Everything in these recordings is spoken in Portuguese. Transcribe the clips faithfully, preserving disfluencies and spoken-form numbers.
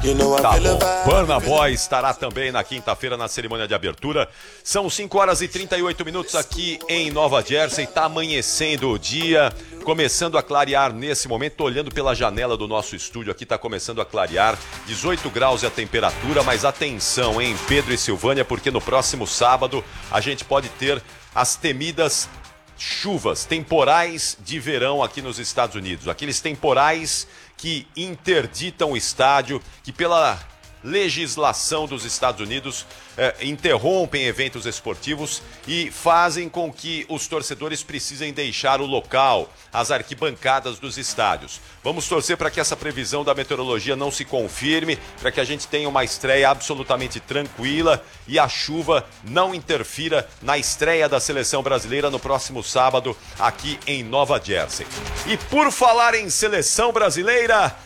Tá bom. Burna Boy estará também na quinta-feira na cerimônia de abertura. São cinco horas e trinta e oito minutos aqui em Nova Jersey. Tá amanhecendo o dia, começando a clarear nesse momento. Tô olhando pela janela do nosso estúdio aqui, tá começando a clarear. dezoito graus é a temperatura, mas atenção, hein, Pedro e Silvânia, porque no próximo sábado a gente pode ter as temidas chuvas, temporais de verão aqui nos Estados Unidos. Aqueles temporais que interditam o estádio, que pela legislação dos Estados Unidos eh, interrompem eventos esportivos e fazem com que os torcedores precisem deixar o local, as arquibancadas dos estádios. Vamos torcer para que essa previsão da meteorologia não se confirme, para que a gente tenha uma estreia absolutamente tranquila e a chuva não interfira na estreia da seleção brasileira no próximo sábado aqui em Nova Jersey. E por falar em seleção brasileira,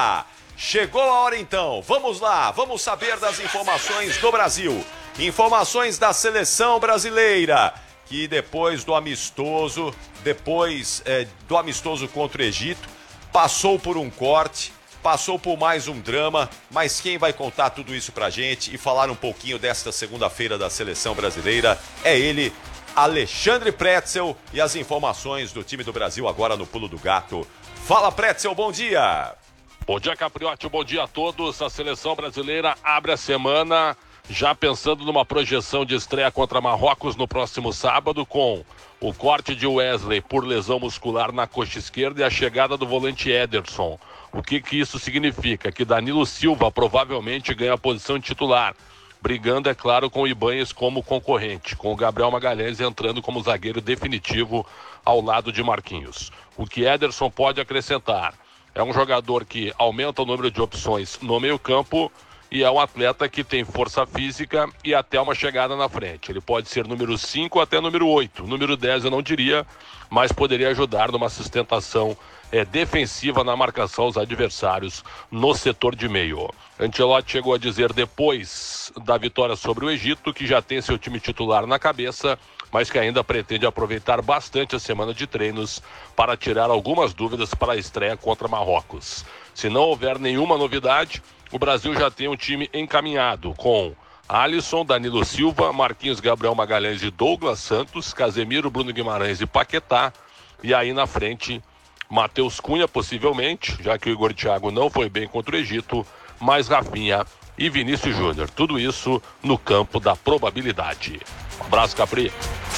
chegou a hora então, vamos lá, vamos saber das informações do Brasil. Informações da seleção brasileira, que depois do amistoso, depois é, do amistoso contra o Egito, passou por um corte, passou por mais um drama, mas quem vai contar tudo isso pra gente e falar um pouquinho desta segunda-feira da seleção brasileira é ele, Alexandre Pretzel, e as informações do time do Brasil agora no Pulo do Gato. Fala, Pretzel, bom dia! Bom dia, Capriotti, bom dia a todos. A seleção brasileira abre a semana já pensando numa projeção de estreia contra Marrocos no próximo sábado, com o corte de Wesley por lesão muscular na coxa esquerda e a chegada do volante Ederson. O que que isso significa? Que Danilo Silva provavelmente ganha a posição de titular, brigando, é claro, com o Ibáñez como concorrente, com o Gabriel Magalhães entrando como zagueiro definitivo ao lado de Marquinhos. O que Ederson pode acrescentar? É um jogador que aumenta o número de opções no meio-campo e é um atleta que tem força física e até uma chegada na frente. Ele pode ser número cinco até número oito. Número dez eu não diria, mas poderia ajudar numa sustentação é, defensiva na marcação aos adversários no setor de meio. Ancelotti chegou a dizer depois da vitória sobre o Egito que já tem seu time titular na cabeça, mas que ainda pretende aproveitar bastante a semana de treinos para tirar algumas dúvidas para a estreia contra Marrocos. Se não houver nenhuma novidade, o Brasil já tem um time encaminhado com Alisson, Danilo Silva, Marquinhos, Gabriel Magalhães e Douglas Santos, Casemiro, Bruno Guimarães e Paquetá, e aí na frente Matheus Cunha possivelmente, já que o Igor Thiago não foi bem contra o Egito, mais Rafinha e Vinícius Júnior. Tudo isso no campo da probabilidade. Um abraço, Capri.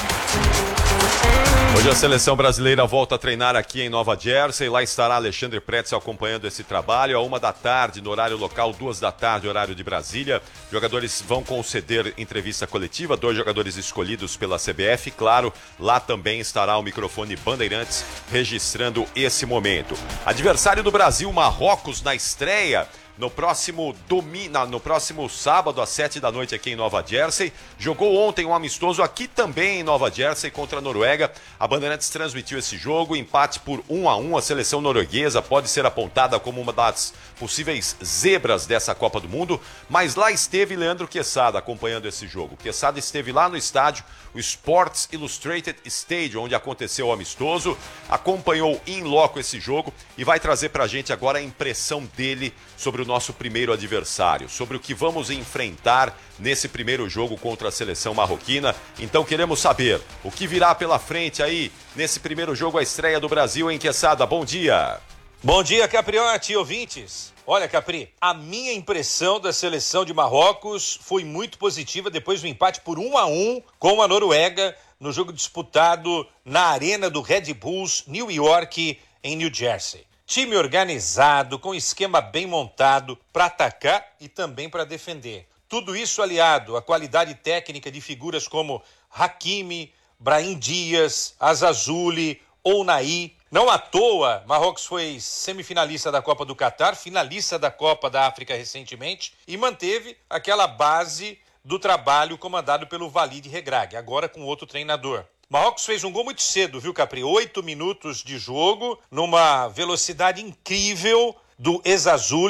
Hoje a seleção brasileira volta a treinar aqui em Nova Jersey. Lá estará Alexandre Pretzel acompanhando esse trabalho. A uma da tarde, no horário local, duas da tarde, horário de Brasília. Jogadores vão conceder entrevista coletiva, dois jogadores escolhidos pela C B F. Claro, lá também estará o microfone Bandeirantes registrando esse momento. Adversário do Brasil, Marrocos, na estreia. No próximo domingo, no próximo sábado, às sete da noite, aqui em Nova Jersey. Jogou ontem um amistoso aqui também em Nova Jersey contra a Noruega. A Bandeirantes transmitiu esse jogo, empate por um a um. A seleção norueguesa pode ser apontada como uma das possíveis zebras dessa Copa do Mundo, mas lá esteve Leandro Quesada acompanhando esse jogo. Quesada esteve lá no estádio, o Sports Illustrated Stadium, onde aconteceu o amistoso, acompanhou in loco esse jogo e vai trazer pra gente agora a impressão dele sobre o nosso primeiro adversário, sobre o que vamos enfrentar nesse primeiro jogo contra a seleção marroquina. Então queremos saber o que virá pela frente aí nesse primeiro jogo, a estreia do Brasil em Quesada. Bom dia! Bom dia, Capriotti e ouvintes. Olha, Capri, a minha impressão da seleção de Marrocos foi muito positiva depois do empate por um a um com a Noruega no jogo disputado na arena do Red Bulls New York, em New Jersey. Time organizado, com esquema bem montado para atacar e também para defender. Tudo isso aliado à qualidade técnica de figuras como Hakimi, Brahim Dias, Azazuli ou Naí. Não à toa, Marrocos foi semifinalista da Copa do Catar, finalista da Copa da África recentemente e manteve aquela base do trabalho comandado pelo Walid Regragui, agora com outro treinador. Marrocos fez um gol muito cedo, viu, Capri? Oito minutos de jogo, numa velocidade incrível do Ezazuli.